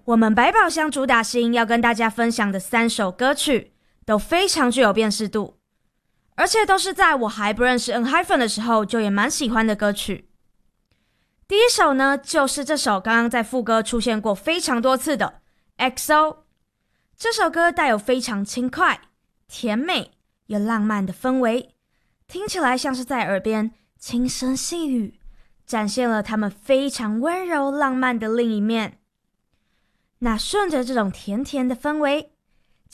我们百宝箱主打星要跟大家分享的3首歌曲都非常具有辨识度，而且都是在我还不认识 ENHYPEN 的时候就也蛮喜欢的歌曲。第一首呢，就是这首刚刚在副歌出现过非常多次的 XO。 这首歌带有非常轻快、甜美又浪漫的氛围，听起来像是在耳边轻声细语，展现了他们非常温柔浪漫的另一面。那顺着这种甜甜的氛围，